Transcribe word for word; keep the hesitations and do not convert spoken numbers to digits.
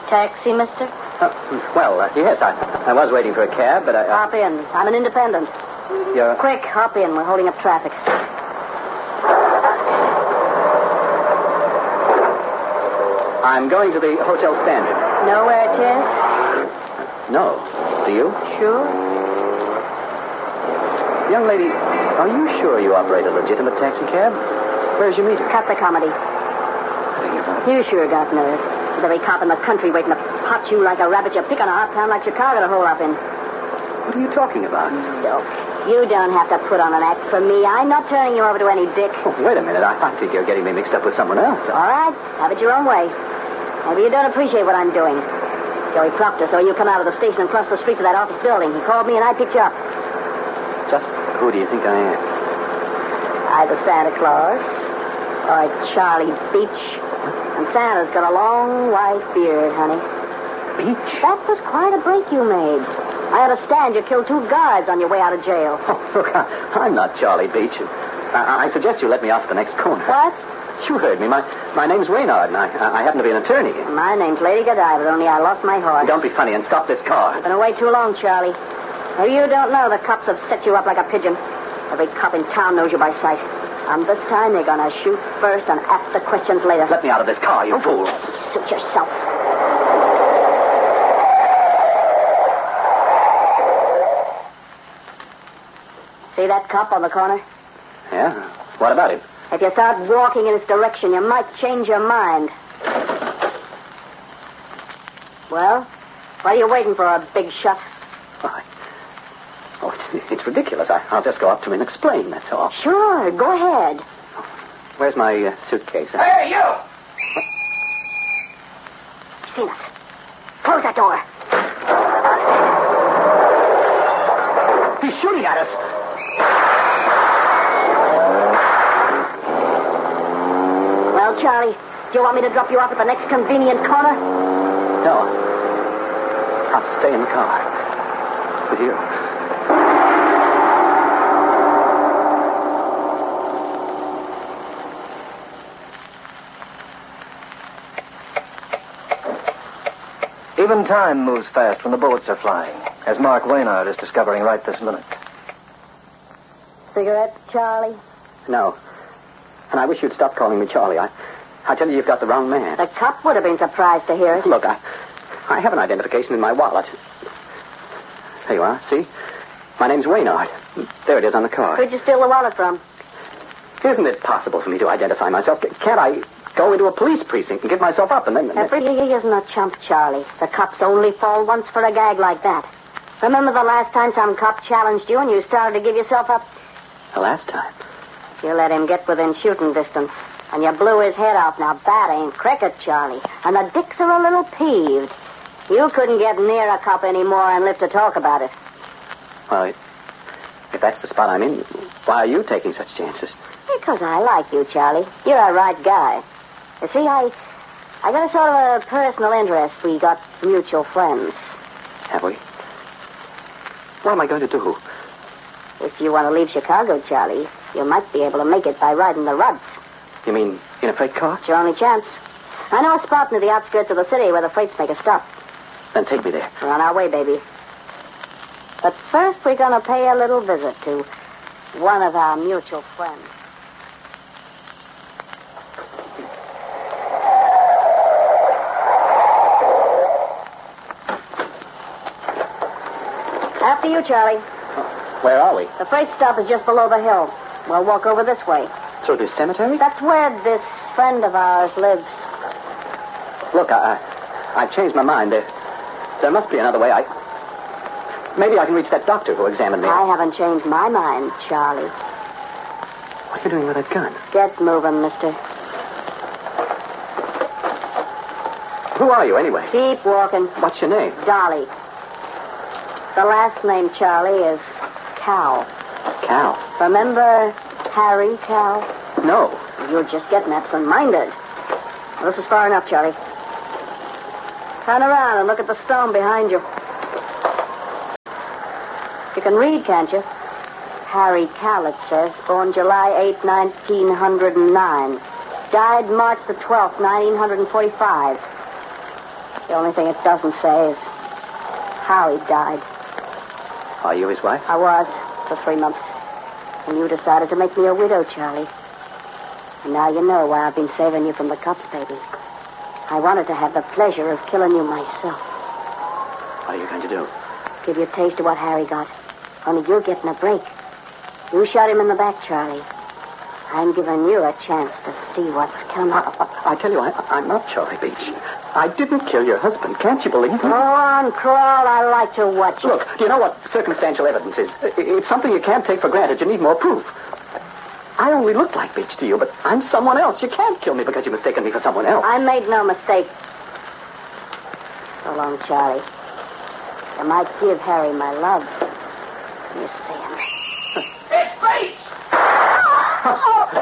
Taxi, mister? Uh, well, uh, yes, I, I was waiting for a cab, but I... Uh... Hop in. I'm an independent. You're... Quick, hop in. We're holding up traffic. I'm going to the Hotel Standard. Know where it is? No. Do you? Sure. Young lady, are you sure you operate a legitimate taxi cab? Where's your meter? Cut the comedy. You sure got nerve. With every cop in the country waiting to pot you like a rabbit, you pick on a hot town like Chicago to hole up in. What are you talking about? Look, you don't have to put on an act for me. I'm not turning you over to any dick. Oh, wait a minute. I, I think you're getting me mixed up with someone else. All right. Have it your own way. Maybe you don't appreciate what I'm doing. Joey Proctor saw you come out of the station and cross the street to that office building. He called me and I picked you up. Just who do you think I am? Either Santa Claus or Charlie Beach. And Santa's got a long white beard, honey. Beach? That was quite a break you made. I understand you killed two guards on your way out of jail. Oh, look, I, I'm not Charlie Beach. I, I suggest you let me off at the next corner. What? You heard me. My my name's Waynard, and I, I happen to be an attorney. My name's Lady Godiva, only I lost my horse. Don't be funny and stop this car. You've been away too long, Charlie. Maybe you don't know the cops have set you up like a pigeon. Every cop in town knows you by sight. And this time they're going to shoot first and ask the questions later. Let me out of this car, you oh, fool. Suit yourself. See that cop on the corner? Yeah? What about him? If you start walking in his direction, you might change your mind. Well, what are you waiting for, a big shot? Why? Oh, it's, it's ridiculous. I, I'll just go up to him and explain, that's all. Sure, go ahead. Where's my uh, suitcase? Hey, you! What? He's seen us. Close that door. He's shooting at us. Well, Charlie, do you want me to drop you off at the next convenient corner? No. I'll stay in the car. With you. Even time moves fast when the bullets are flying, as Mark Waynard is discovering right this minute. Cigarette, Charlie? No. And I wish you'd stop calling me Charlie. I, I tell you, you've got the wrong man. The cop would have been surprised to hear it. Look, I, I have an identification in my wallet. There you are. See? My name's Waynard. There it is on the card. Where'd you steal the wallet from? Isn't it possible for me to identify myself? Can't I go into a police precinct and give myself up and then... Every Lee isn't a chump, Charlie. The cops only fall once for a gag like that. Remember the last time some cop challenged you and you started to give yourself up? The last time? You let him get within shooting distance. And you blew his head off. Now, that ain't cricket, Charlie. And the dicks are a little peeved. You couldn't get near a cop anymore and live to talk about it. Well, if that's the spot I'm in, why are you taking such chances? Because I like you, Charlie. You're a right guy. You see, I I got a sort of a personal interest. We got mutual friends. Have we? What am I going to do? If you want to leave Chicago, Charlie, you might be able to make it by riding the Ruds. You mean in a freight car? It's your only chance. I know a spot near the outskirts of the city where the freights make a stop. Then take me there. We're on our way, baby. But first, we're going to pay a little visit to one of our mutual friends. After you, Charlie. Where are we? The freight stop is just below the hill. We'll walk over this way. Through this cemetery? That's where this friend of ours lives. Look, I, I, I've changed my mind. There, there must be another way. I... Maybe I can reach that doctor who examined me. I haven't changed my mind, Charlie. What are you doing with that gun? Get moving, mister. Who are you, anyway? Keep walking. What's your name? Dolly. The last name, Charlie, is Cal. Cal? Remember Harry Cal? No. You're just getting absent-minded. Well, this is far enough, Charlie. Turn around and look at the stone behind you. You can read, can't you? Harry Cal, it says, born July eighth, nineteen oh nine. Died March the twelfth, nineteen forty-five. The only thing it doesn't say is how he died. Are you his wife? I was for three months. And you decided to make me a widow, Charlie. And now you know why I've been saving you from the cops, baby. I wanted to have the pleasure of killing you myself. What are you going to do? Give you a taste of what Harry got. Only you're getting a break. You shot him in the back, Charlie. I'm giving you a chance to see what's coming. I, I, I tell you, I, I'm not Charlie Beach. I didn't kill your husband. Can't you believe me? Go on, Crawl. I like to watch you. Look, do you know what circumstantial evidence is? It's something you can't take for granted. You need more proof. I only look like Beach to you, but I'm someone else. You can't kill me because you've mistaken me for someone else. I made no mistake. So long, Charlie. I might give Harry my love. You see him. It's Beach!